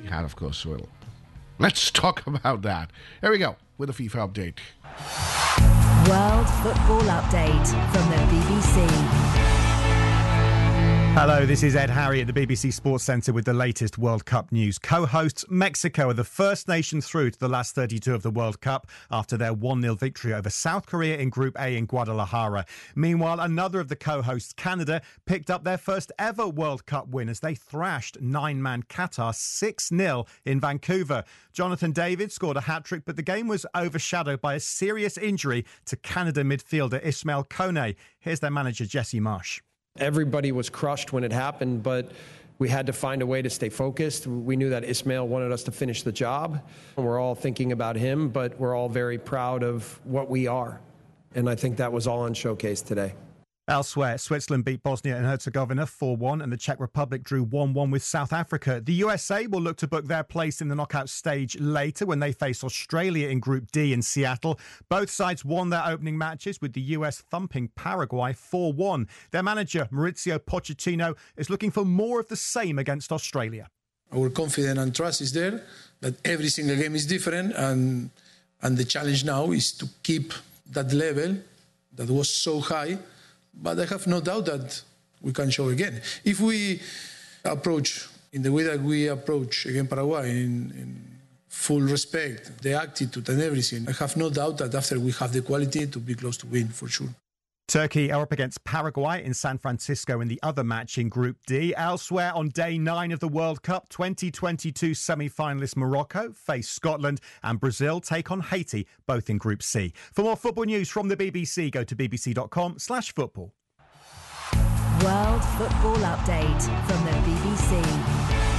And of course, let's talk about that. Here we go with a FIFA update. World Football Update from the BBC. Hello, this is Ed Harry at the BBC Sports Centre with the latest World Cup news. Co-hosts Mexico are the first nation through to the last 32 of the World Cup after their 1-0 victory over South Korea in Group A in Guadalajara. Meanwhile, another of the co-hosts, Canada, picked up their first ever World Cup win as they thrashed 9-man Qatar 6-0 in Vancouver. Jonathan David scored a hat-trick, but the game was overshadowed by a serious injury to Canada midfielder Ismail Kone. Here's their manager, Jesse Marsh. Everybody was crushed when it happened, but we had to find a way to stay focused. We knew that Ismail wanted us to finish the job. We're all thinking about him, but we're all very proud of what we are. And I think that was all on showcase today. Elsewhere, Switzerland beat Bosnia and Herzegovina 4-1 and the Czech Republic drew 1-1 with South Africa. The USA will look to book their place in the knockout stage later when they face Australia in Group D in Seattle. Both sides won their opening matches with the US thumping Paraguay 4-1. Their manager, Mauricio Pochettino, is looking for more of the same against Australia. Our confidence and trust is there, that every single game is different and the challenge now is to keep that level that was so high. But I have no doubt that we can show again. If we approach in the way that we approach against Paraguay, in full respect, the attitude and everything, I have no doubt that after we have the quality to be close to win, for sure. Turkey are up against Paraguay in San Francisco in the other match in Group D. Elsewhere, on day 9 of the World Cup, 2022 semi-finalist Morocco face Scotland and Brazil take on Haiti, both in Group C. For more football news from the BBC, go to bbc.com/football. World Football Update from the BBC.